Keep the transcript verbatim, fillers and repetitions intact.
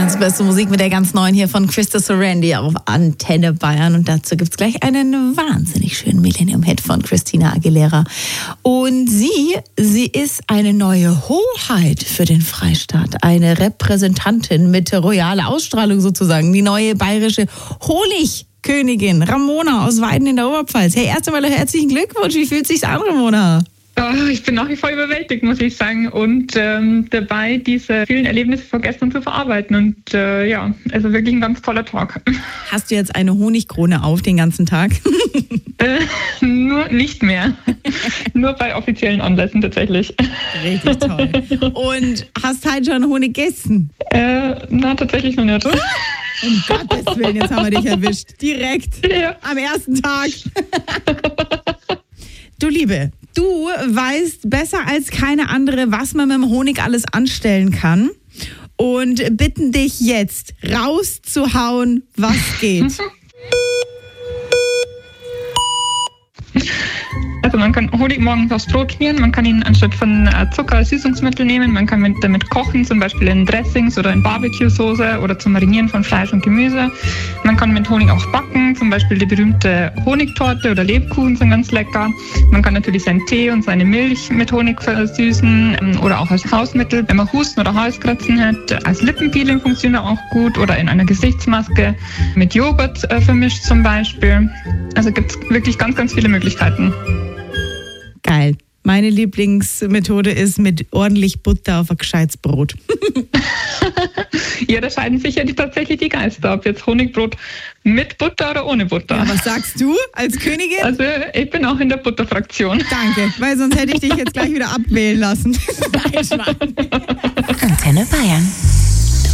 Bayerns beste Musik mit der ganz neuen hier von Christa Sorrenti auf Antenne Bayern. Und dazu gibt es gleich einen wahnsinnig schönen Millennium-Hit von Christina Aguilera. Und sie, sie ist eine neue Hoheit für den Freistaat. Eine Repräsentantin mit royaler Ausstrahlung sozusagen. Die neue bayerische Honigkönigin Ramona aus Weiden in der Oberpfalz. Hey, erst einmal herzlichen Glückwunsch. Wie fühlt sich's an, Ramona? Oh, ich bin nach wie vor überwältigt, muss ich sagen, und ähm, dabei, diese vielen Erlebnisse von gestern zu verarbeiten. Und äh, ja, also wirklich ein ganz toller Tag. Hast du jetzt eine Honigkrone auf den ganzen Tag? äh, nur nicht mehr. Nur bei offiziellen Anlässen tatsächlich. Richtig toll. Und hast heute schon Honig gegessen? Äh, na, tatsächlich noch nicht. Um Gottes Willen, jetzt haben wir dich erwischt. Direkt ja. Am ersten Tag. Du Liebe, du weißt besser als keine andere, was man mit dem Honig alles anstellen kann, und bitten dich jetzt rauszuhauen, was geht. Also man kann Honig morgens aufs Brot schmieren, man kann ihn anstatt von Zucker als Süßungsmittel nehmen, man kann mit, damit kochen, zum Beispiel in Dressings oder in Barbecue-Soße oder zum Marinieren von Fleisch und Gemüse. Man kann mit Honig auch backen, zum Beispiel die berühmte Honigtorte oder Lebkuchen sind ganz lecker. Man kann natürlich seinen Tee und seine Milch mit Honig versüßen oder auch als Hausmittel, wenn man Husten oder Halskratzen hat. Als Lippenpeeling funktioniert er auch gut oder in einer Gesichtsmaske mit Joghurt äh, vermischt zum Beispiel. Also gibt es wirklich ganz, ganz viele Möglichkeiten. Geil. Meine Lieblingsmethode ist mit ordentlich Butter auf ein gescheites Brot. Ja, da scheiden sich ja die, tatsächlich die Geister, ob jetzt Honigbrot mit Butter oder ohne Butter. Ja, was sagst du als Königin? Also ich bin auch in der Butterfraktion. Danke, weil sonst hätte ich dich jetzt gleich wieder abwählen lassen. Nein, Schmarrn. Antenne Bayern.